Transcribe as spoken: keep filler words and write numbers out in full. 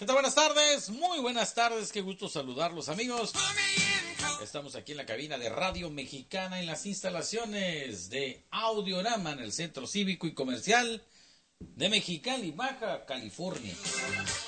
¿Qué tal? Buenas tardes, muy buenas tardes, qué gusto saludarlos, amigos. Estamos aquí en la cabina de Radio Mexicana en las instalaciones de Audiorama en el Centro Cívico y Comercial de Mexicali, Baja California.